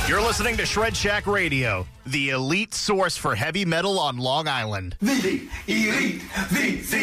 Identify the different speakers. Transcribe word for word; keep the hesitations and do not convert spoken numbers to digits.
Speaker 1: You're listening to Shred Shack Radio, the elite source for heavy metal on Long Island.
Speaker 2: The elite, the